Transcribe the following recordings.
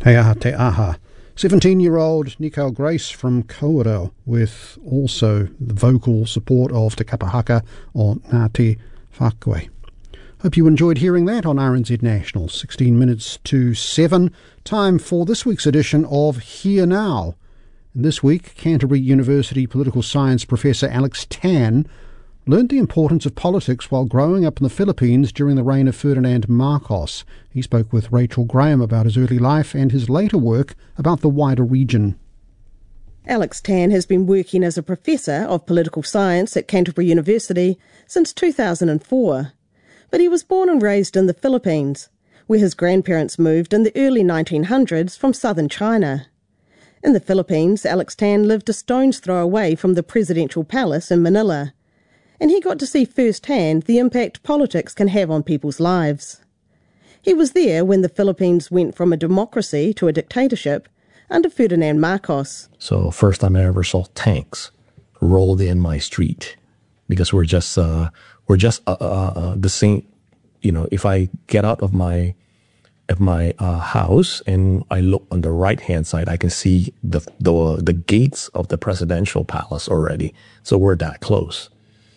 Hei aha te aha. 17-year-old Nicole Grace from Kawerau, with also the vocal support of Te Kapahaka o Ngāti Whakawai. Hope you enjoyed hearing that on RNZ National. 16 minutes to 7. Time for this week's edition of Here Now. And this week, Canterbury University political science professor Alex Tan learned the importance of politics while growing up in the Philippines during the reign of Ferdinand Marcos. He spoke with Rachel Graham about his early life and his later work about the wider region. Alex Tan has been working as a professor of political science at Canterbury University since 2004. But he was born and raised in the Philippines, where his grandparents moved in the early 1900s from southern China. In the Philippines, Alex Tan lived a stone's throw away from the presidential palace in Manila, and he got to see firsthand the impact politics can have on people's lives. He was there when the Philippines went from a democracy to a dictatorship under Ferdinand Marcos. So first time I ever saw tanks rolled in my street, because we're just the same. You know, if I get out of my house and I look on the right hand side, I can see the gates of the presidential palace already. So we're that close.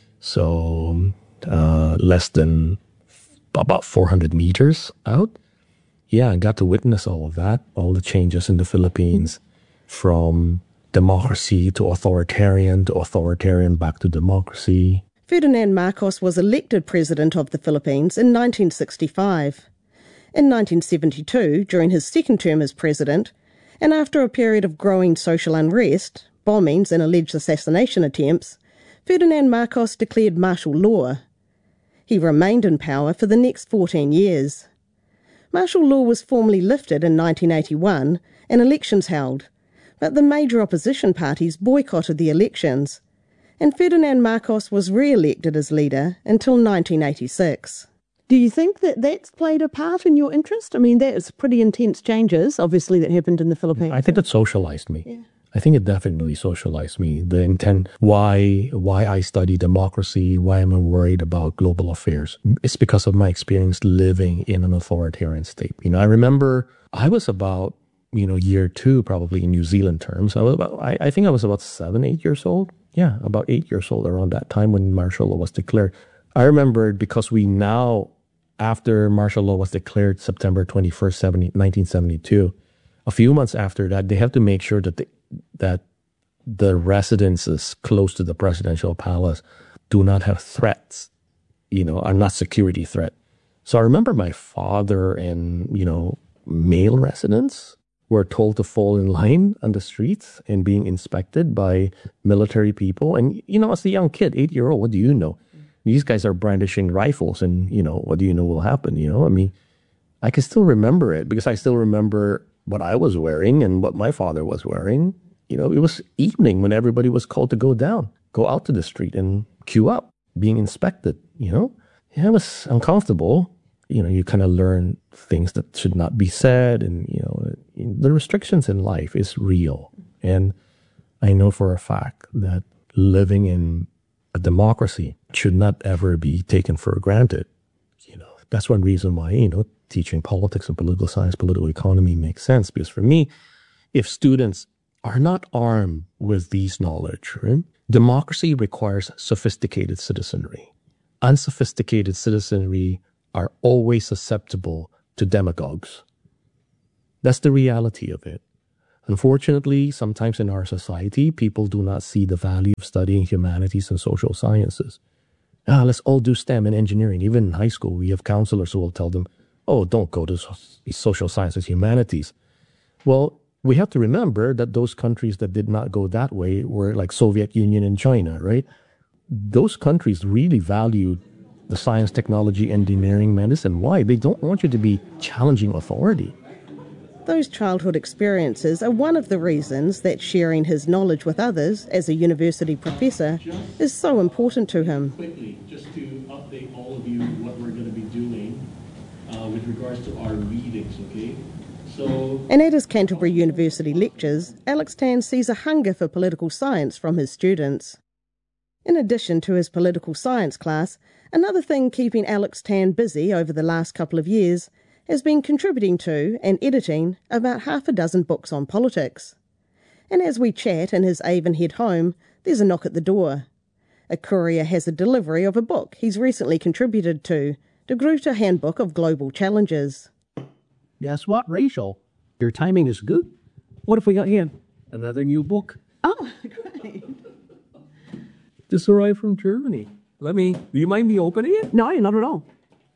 So less than about 400 meters out. Yeah, I got to witness all of that, all the changes in the Philippines, from democracy to authoritarian back to democracy. Ferdinand Marcos was elected president of the Philippines in 1965. In 1972, during his second term as president, and after a period of growing social unrest, bombings and alleged assassination attempts, Ferdinand Marcos declared martial law. He remained in power for the next 14 years. Martial law was formally lifted in 1981 and elections held, but the major opposition parties boycotted the elections, and Ferdinand Marcos was re-elected as leader until 1986. Do you think that that's played a part in your interest? I mean, that was pretty intense changes, obviously, that happened in the Philippines. I think it socialized me. Yeah. I think it definitely socialized me. The intent, why I study democracy, why I'm worried about global affairs. It's because of my experience living in an authoritarian state. You know, I remember I was about, year 2 probably in New Zealand terms. I think I was about 7, 8 years old. Yeah, about 8 years old around that time when martial law was declared. I remember because after martial law was declared September 21st, 1972, a few months after that, they have to make sure that the residences close to the presidential palace do not have threats, are not security threat. So I remember my father and, male residents were told to fall in line on the streets and being inspected by military people. And, as a young kid, 8-year-old, what do you know? These guys are brandishing rifles and, what do you know will happen? I can still remember it because I still remember what I was wearing and what my father was wearing. It was evening when everybody was called to go out to the street and queue up, being inspected, Yeah, it was uncomfortable. You kind of learn things that should not be said, and, the restrictions in life is real. And I know for a fact that living in a democracy should not ever be taken for granted. That's one reason why, teaching politics and political science, political economy makes sense. Because for me, if students are not armed with these knowledge, right? Democracy requires sophisticated citizenry. Unsophisticated citizenry are always susceptible to demagogues. That's the reality of it. Unfortunately, sometimes in our society, people do not see the value of studying humanities and social sciences. Let's all do STEM and engineering. Even in high school, we have counselors who will tell them, don't go to social sciences, humanities. Well, we have to remember that those countries that did not go that way were like Soviet Union and China, right? Those countries really valued the science, technology, engineering, medicine. Why? They don't want you to be challenging authority. Those childhood experiences are one of the reasons that sharing his knowledge with others as a university professor is so important to him. Quickly, just to update all of you what we're going to be doing with regards to our readings, okay? And at his Canterbury University lectures, Alex Tan sees a hunger for political science from his students. In addition to his political science class, another thing keeping Alex Tan busy over the last couple of years has been contributing to and editing about half a dozen books on politics. And as we chat in his Avonhead home, there's a knock at the door. A courier has a delivery of a book he's recently contributed to, the Groote Handbook of Global Challenges. Guess what, Rachel? Your timing is good. What have we got here? Another new book. Oh, great. This arrived from Germany. Do you mind me opening it? No, not at all.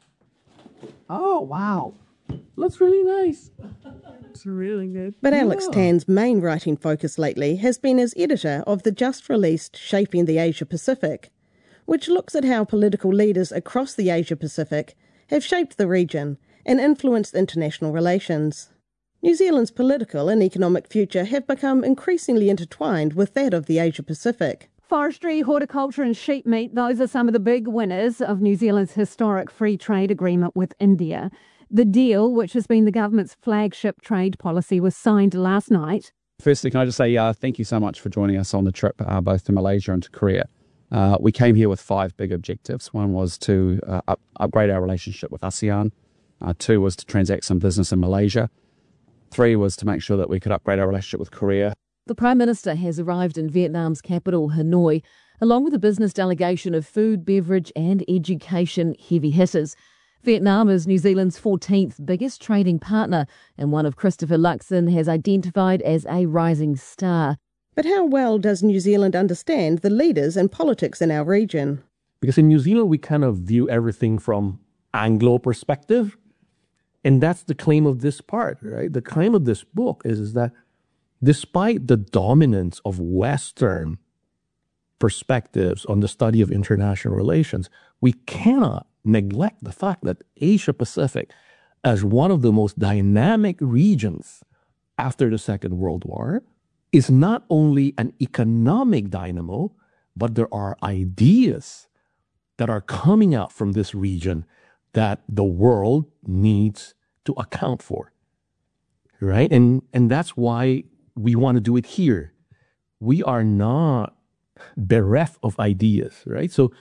Oh, wow. Looks really nice. It's really good. But Alex Tan's main writing focus lately has been as editor of the just-released Shaping the Asia-Pacific, which looks at how political leaders across the Asia-Pacific have shaped the region and influenced international relations. New Zealand's political and economic future have become increasingly intertwined with that of the Asia-Pacific. Forestry, horticulture and sheep meat, those are some of the big winners of New Zealand's historic free trade agreement with India. The deal, which has been the government's flagship trade policy, was signed last night. Firstly, can I just say thank you so much for joining us on the trip, both to Malaysia and to Korea. We came here with 5 big objectives. One was to upgrade our relationship with ASEAN. 2 was to transact some business in Malaysia. 3 was to make sure that we could upgrade our relationship with Korea. The Prime Minister has arrived in Vietnam's capital, Hanoi, along with a business delegation of food, beverage and education heavy hitters. Vietnam is New Zealand's 14th biggest trading partner and one of Christopher Luxon has identified as a rising star. But how well does New Zealand understand the leaders and politics in our region? Because in New Zealand, we kind of view everything from Anglo perspective. And that's the claim of this part, right? The claim of this book is that despite the dominance of Western perspectives on the study of international relations, we cannot neglect the fact that Asia-Pacific, as one of the most dynamic regions after the Second World War, is not only an economic dynamo, but there are ideas that are coming out from this region that the world needs to account for, right? And that's why we want to do it here. We are not bereft of ideas, right? So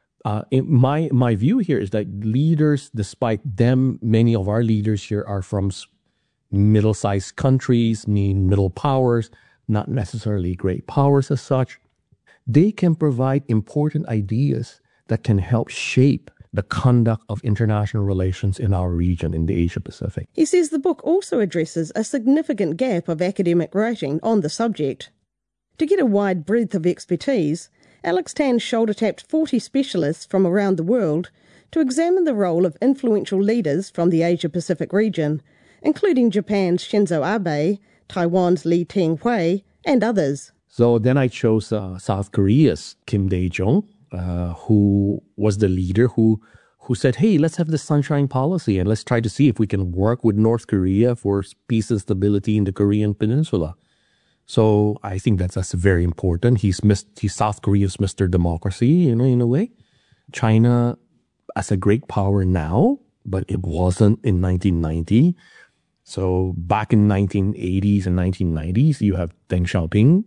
my view here is that leaders, despite them, many of our leaders here are from middle-sized countries, middle powers, not necessarily great powers as such. They can provide important ideas that can help shape the conduct of international relations in our region, in the Asia-Pacific. He says the book also addresses a significant gap of academic writing on the subject. To get a wide breadth of expertise, Alex Tan shoulder-tapped 40 specialists from around the world to examine the role of influential leaders from the Asia-Pacific region, including Japan's Shinzo Abe, Taiwan's Lee Teng-hui, and others. So then I chose South Korea's Kim Dae-jung, who was the leader who said, hey, let's have the sunshine policy and let's try to see if we can work with North Korea for peace and stability in the Korean Peninsula. So I think that's very important. He's South Korea's Mr. Democracy, in a way. China as a great power now, but it wasn't in 1990. So back in 1980s and 1990s, you have Deng Xiaoping,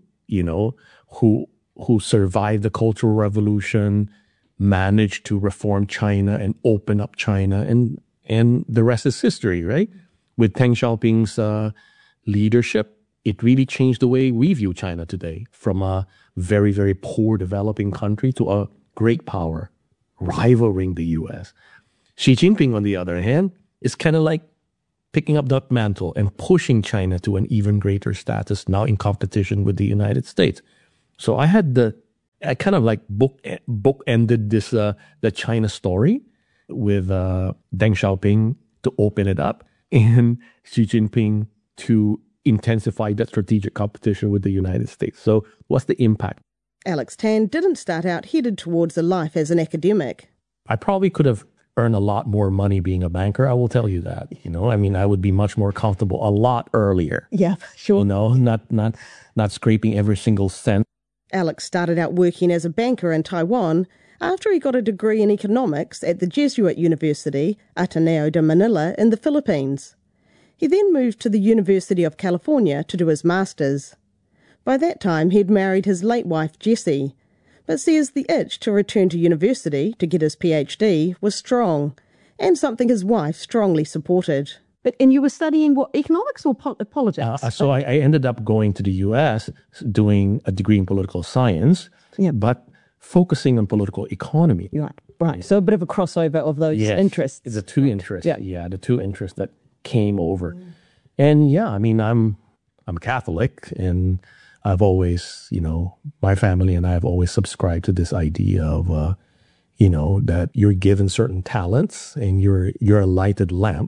who survived the Cultural Revolution, managed to reform China and open up China, and the rest is history, right? With Deng Xiaoping's leadership, it really changed the way we view China today, from a very, very poor developing country to a great power, rivaling the U.S. Xi Jinping, on the other hand, is kind of like picking up that mantle and pushing China to an even greater status now in competition with the United States. So I kind of like bookended this the China story with Deng Xiaoping to open it up and Xi Jinping to intensify that strategic competition with the United States. So what's the impact? Alex Tan didn't start out headed towards a life as an academic. I probably could have earned a lot more money being a banker, I will tell you that. I would be much more comfortable a lot earlier. Yeah, sure. Not scraping every single cent. Alex started out working as a banker in Taiwan after he got a degree in economics at the Jesuit University, Ateneo de Manila, in the Philippines. He then moved to the University of California to do his master's. By that time, he'd married his late wife, Jessie, but says the itch to return to university to get his PhD was strong, and something his wife strongly supported. And you were studying what, economics or politics? So I ended up going to the U.S. doing a degree in political science, but focusing on political economy. Right. So a bit of a crossover of those interests. The two interests. Yeah, the two interests that came over. And I mean, I'm Catholic, and I've always, my family and I have always subscribed to this idea of, that you're given certain talents and you're a lighted lamp.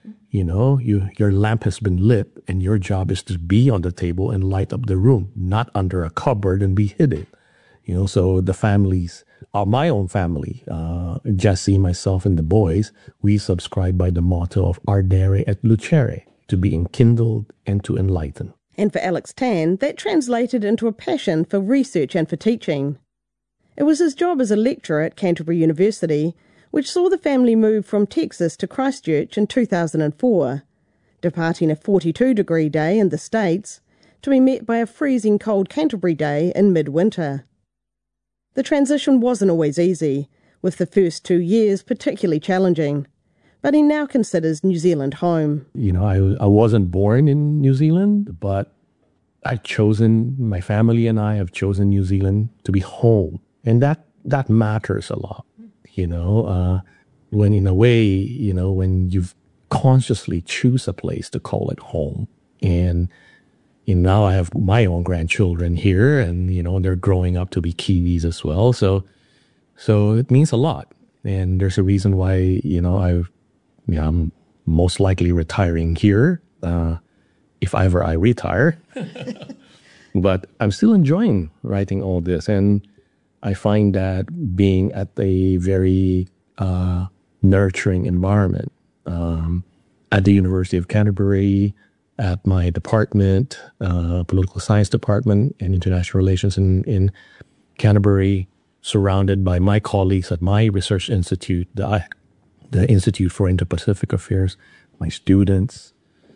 Your lamp has been lit, and your job is to be on the table and light up the room, not under a cupboard and be hidden. So the families, my own family, Jesse, myself, and the boys, we subscribe by the motto of Ardere et Lucere, to be enkindled and to enlighten. And for Alex Tan, that translated into a passion for research and for teaching. It was his job as a lecturer at Canterbury University, which saw the family move from Texas to Christchurch in 2004, departing a 42-degree day in the States to be met by a freezing cold Canterbury day in midwinter. The transition wasn't always easy, with the first 2 years particularly challenging, but he now considers New Zealand home. I wasn't born in New Zealand, but my family and I have chosen New Zealand to be home. And that matters a lot, when in a way, when you've consciously choose a place to call it home. And now I have my own grandchildren here, and, they're growing up to be Kiwis as well. So it means a lot. And there's a reason why, I'm most likely retiring here, if ever I retire. But I'm still enjoying writing all this. And I find that being at a very nurturing environment at the University of Canterbury, at my department, political science department and international relations in Canterbury, surrounded by my colleagues at my research institute, the Institute for Indo-Pacific Affairs, my students.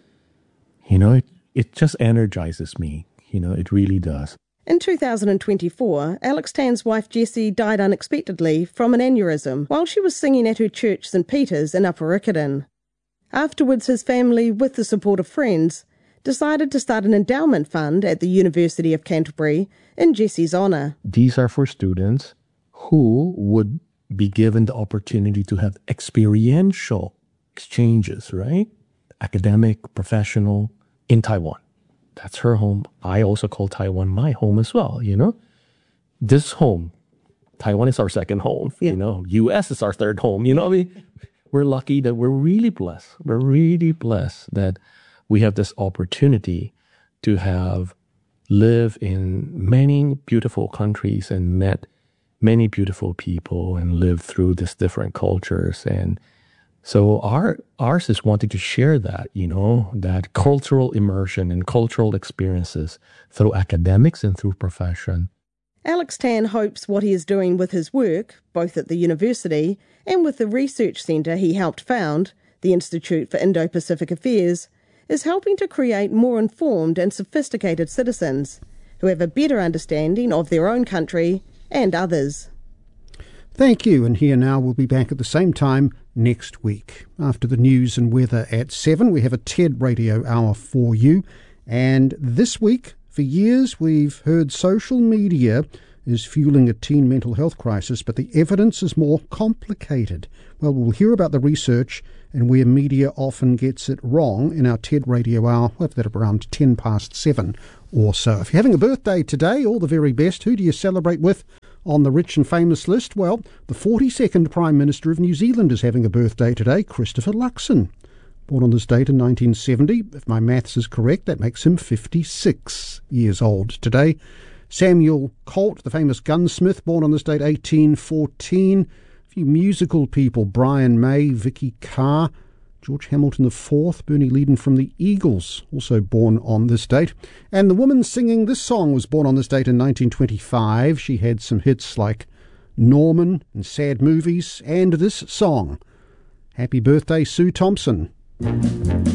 It just energizes me. It really does. In 2024, Alex Tan's wife Jessie died unexpectedly from an aneurysm while she was singing at her church St Peter's in Upper Riccarton. Afterwards, his family, with the support of friends, decided to start an endowment fund at the University of Canterbury in Jessie's honour. These are for students who would be given the opportunity to have experiential exchanges, right? Academic, professional, in Taiwan. That's her home. I also call Taiwan my home as well, This home, Taiwan is our second home, U.S. is our third home, We're lucky that we're really blessed. We're really blessed that we have this opportunity to live in many beautiful countries and met many beautiful people and lived through these different cultures. And so ours is wanting to share that, that cultural immersion and cultural experiences through academics and through profession. Alex Tan hopes what he is doing with his work, both at the university and with the research centre he helped found, the Institute for Indo-Pacific Affairs, is helping to create more informed and sophisticated citizens who have a better understanding of their own country and others. Thank you, and Here Now will be back at the same time next week. After the news and weather at 7, we have a TED Radio Hour for you. And this week, for years, we've heard social media is fueling a teen mental health crisis, but the evidence is more complicated. Well, we'll hear about the research and where media often gets it wrong in our TED Radio Hour. We'll have that around 10 past 7 or so. If you're having a birthday today, all the very best. Who do you celebrate with on the rich and famous list? Well, the 42nd Prime Minister of New Zealand is having a birthday today, Christopher Luxon. Born on this date in 1970. If my maths is correct, that makes him 56 years old today. Samuel Colt, the famous gunsmith, born on this date, 1814. A few musical people, Brian May, Vicky Carr, George Hamilton IV, Bernie Leadon from the Eagles, also born on this date. And the woman singing this song was born on this date in 1925. She had some hits like Norman and Sad Movies and this song. Happy birthday, Sue Thompson.